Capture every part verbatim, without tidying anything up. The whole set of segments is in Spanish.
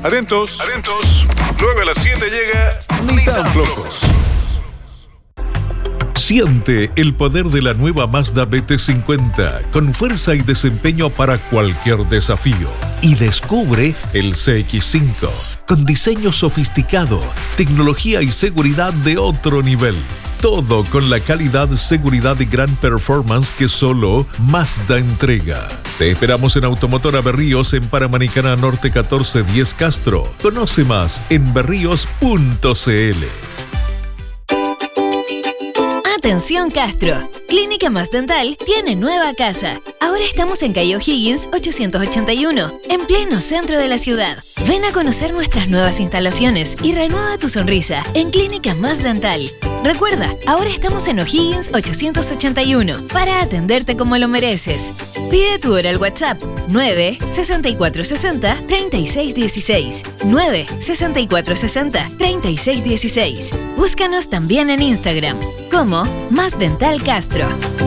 Atentos, atentos. Luego a las siete llega Ni tan flojos. Siente el poder de la nueva Mazda B T cincuenta con fuerza y desempeño para cualquier desafío. Y descubre el C X cinco con diseño sofisticado, tecnología y seguridad de otro nivel. Todo con la calidad, seguridad y gran performance que solo Mazda entrega. Te esperamos en Automotora Berríos en Panamericana Norte catorce diez Castro. Conoce más en berríos punto c l. Atención Castro, Clínica Más Dental tiene nueva casa. Ahora estamos en calle O'Higgins ochocientos ochenta y uno, en pleno centro de la ciudad. Ven a conocer nuestras nuevas instalaciones y renueva tu sonrisa en Clínica Más Dental. Recuerda, ahora estamos en O'Higgins ochocientos ochenta y uno para atenderte como lo mereces. Pide tu hora al WhatsApp nueve sesenta y cuatro sesenta treinta y seis dieciséis. nueve sesenta y cuatro sesenta treinta y seis dieciséis. Búscanos también en Instagram como Más Dental Castro.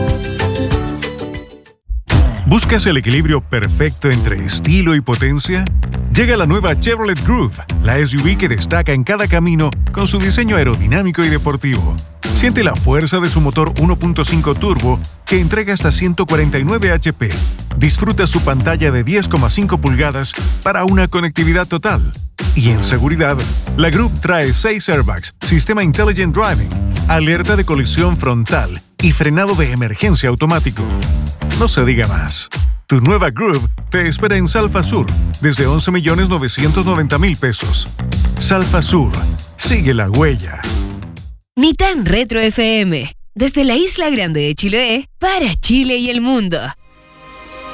¿Buscas el equilibrio perfecto entre estilo y potencia? Llega la nueva Chevrolet Groove, la S U V que destaca en cada camino con su diseño aerodinámico y deportivo. Siente la fuerza de su motor uno punto cinco turbo que entrega hasta ciento cuarenta y nueve hache pe. Disfruta su pantalla de diez coma cinco pulgadas para una conectividad total. Y en seguridad, la Groove trae seis airbags, sistema Intelligent Driving, alerta de colisión frontal y frenado de emergencia automático. No se diga más. Tu nueva Groove te espera en Salfa Sur desde once millones novecientos noventa mil pesos. Salfa Sur. Sigue la huella. Ni tan Retro F M. Desde la Isla Grande de Chiloé para Chile y el mundo.